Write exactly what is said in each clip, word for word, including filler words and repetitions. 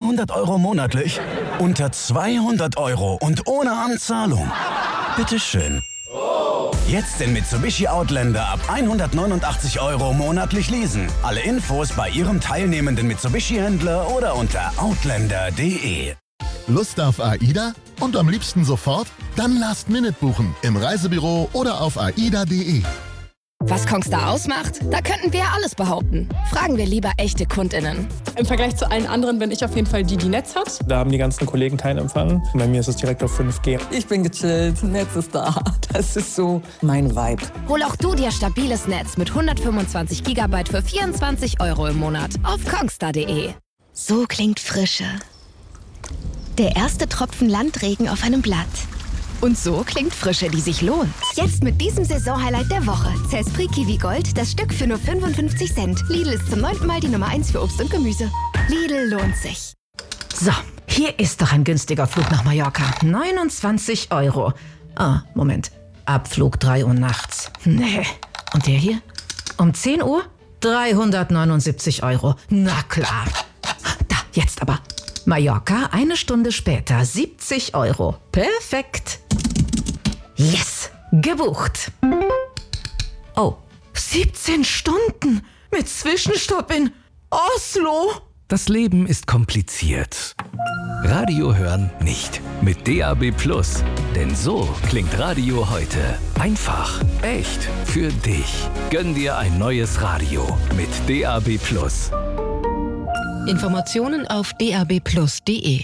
zweihundert Euro monatlich? Unter zweihundert Euro und ohne Anzahlung. Bitteschön. Jetzt den Mitsubishi Outlander ab hundertneunundachtzig Euro monatlich leasen. Alle Infos bei Ihrem teilnehmenden Mitsubishi-Händler oder unter outlander punkt de. Lust auf AIDA? Und am liebsten sofort? Dann Last Minute buchen. Im Reisebüro oder auf aida punkt de. Was Kongstar ausmacht? Da könnten wir alles behaupten. Fragen wir lieber echte KundInnen. Im Vergleich zu allen anderen bin ich auf jeden Fall die, die Netz hat. Da haben die ganzen Kollegen keinen Empfang. Bei mir ist es direkt auf fünf G. Ich bin gechillt, Netz ist da. Das ist so mein Vibe. Hol auch du dir stabiles Netz mit hundertfünfundzwanzig Gigabyte für vierundzwanzig Euro im Monat auf kongstar punkt de. So klingt Frische. Der erste Tropfen Landregen auf einem Blatt. Und so klingt Frische, die sich lohnt. Jetzt mit diesem Saisonhighlight der Woche. Cespri Kiwi Gold, das Stück für nur fünfundfünfzig Cent. Lidl ist zum neunten Mal die Nummer eins für Obst und Gemüse. Lidl lohnt sich. So, hier ist doch ein günstiger Flug nach Mallorca. neunundzwanzig Euro. Ah, Moment. Abflug drei Uhr nachts. Nee. Und der hier? Um zehn Uhr? dreihundertneunundsiebzig Euro. Na klar. Da, jetzt aber. Mallorca, eine Stunde später, siebzig Euro. Perfekt. Yes, gebucht. Oh, siebzehn Stunden mit Zwischenstopp in Oslo. Das Leben ist kompliziert. Radio hören nicht. Mit D A B Plus. Denn so klingt Radio heute. Einfach, echt, für dich. Gönn dir ein neues Radio mit D A B Plus. Informationen auf d a b plus punkt de.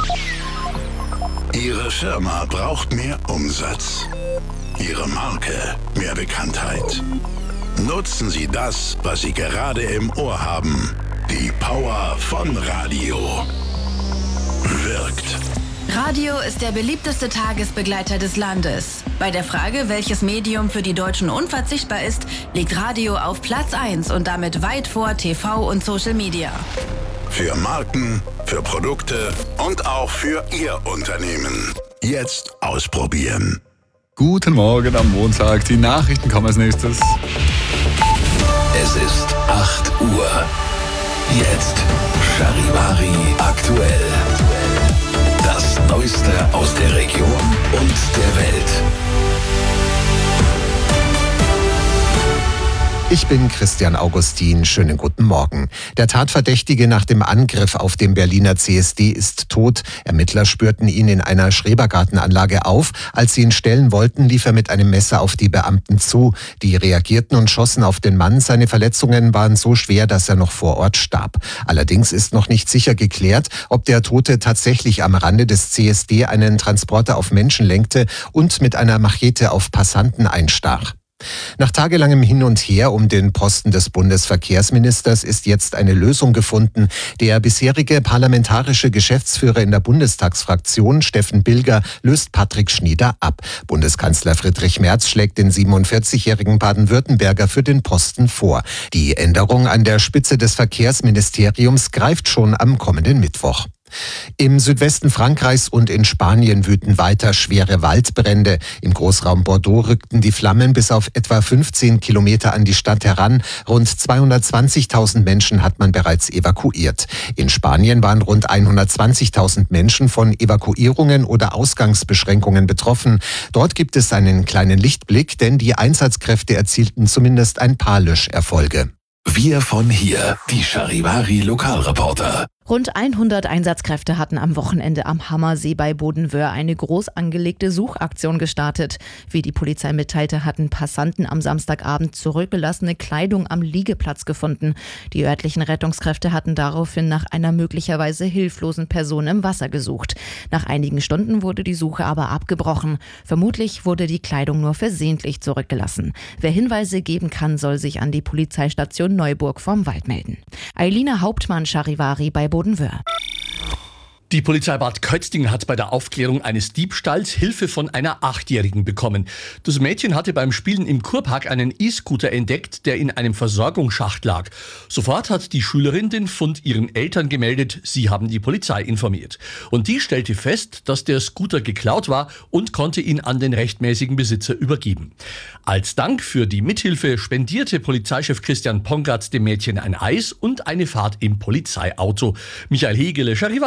Ihre Firma braucht mehr Umsatz. Ihre Marke mehr Bekanntheit. Nutzen Sie das, was Sie gerade im Ohr haben. Die Power von Radio. Wirkt. Radio ist der beliebteste Tagesbegleiter des Landes. Bei der Frage, welches Medium für die Deutschen unverzichtbar ist, liegt Radio auf Platz eins und damit weit vor T V und Social Media. Für Marken, für Produkte und auch für Ihr Unternehmen. Jetzt ausprobieren. Guten Morgen am Montag. Die Nachrichten kommen als nächstes. Es ist acht Uhr. Jetzt Charivari aktuell. Das Neueste aus der Region und der Welt. Ich bin Christian Augustin. Schönen guten Morgen. Der Tatverdächtige nach dem Angriff auf den Berliner C S D ist tot. Ermittler spürten ihn in einer Schrebergartenanlage auf. Als sie ihn stellen wollten, lief er mit einem Messer auf die Beamten zu. Die reagierten und schossen auf den Mann. Seine Verletzungen waren so schwer, dass er noch vor Ort starb. Allerdings ist noch nicht sicher geklärt, ob der Tote tatsächlich am Rande des C S D einen Transporter auf Menschen lenkte und mit einer Machete auf Passanten einstach. Nach tagelangem Hin und Her um den Posten des Bundesverkehrsministers ist jetzt eine Lösung gefunden. Der bisherige parlamentarische Geschäftsführer in der Bundestagsfraktion, Steffen Bilger, löst Patrick Schnieder ab. Bundeskanzler Friedrich Merz schlägt den siebenundvierzigjährigen Baden-Württemberger für den Posten vor. Die Änderung an der Spitze des Verkehrsministeriums greift schon am kommenden Mittwoch. Im Südwesten Frankreichs und in Spanien wüten weiter schwere Waldbrände. Im Großraum Bordeaux rückten die Flammen bis auf etwa fünfzehn Kilometer an die Stadt heran. Rund zweihundertzwanzigtausend Menschen hat man bereits evakuiert. In Spanien waren rund hundertzwanzigtausend Menschen von Evakuierungen oder Ausgangsbeschränkungen betroffen. Dort gibt es einen kleinen Lichtblick, denn die Einsatzkräfte erzielten zumindest ein paar Löscherfolge. Wir von hier, die Charivari Lokalreporter. Rund hundert Einsatzkräfte hatten am Wochenende am Hammersee bei Bodenwöhr eine groß angelegte Suchaktion gestartet. Wie die Polizei mitteilte, hatten Passanten am Samstagabend zurückgelassene Kleidung am Liegeplatz gefunden. Die örtlichen Rettungskräfte hatten daraufhin nach einer möglicherweise hilflosen Person im Wasser gesucht. Nach einigen Stunden wurde die Suche aber abgebrochen. Vermutlich wurde die Kleidung nur versehentlich zurückgelassen. Wer Hinweise geben kann, soll sich an die Polizeistation Neuburg vorm Wald melden. Eilina Hauptmann, Charivari bei Bodenwöhr. Die Polizei Bad Kötzting hat bei der Aufklärung eines Diebstahls Hilfe von einer Achtjährigen bekommen. Das Mädchen hatte beim Spielen im Kurpark einen E-Scooter entdeckt, der in einem Versorgungsschacht lag. Sofort hat die Schülerin den Fund ihren Eltern gemeldet, sie haben die Polizei informiert. Und die stellte fest, dass der Scooter geklaut war und konnte ihn an den rechtmäßigen Besitzer übergeben. Als Dank für die Mithilfe spendierte Polizeichef Christian Pongratz dem Mädchen ein Eis und eine Fahrt im Polizeiauto. Michael Hegele, Charivari.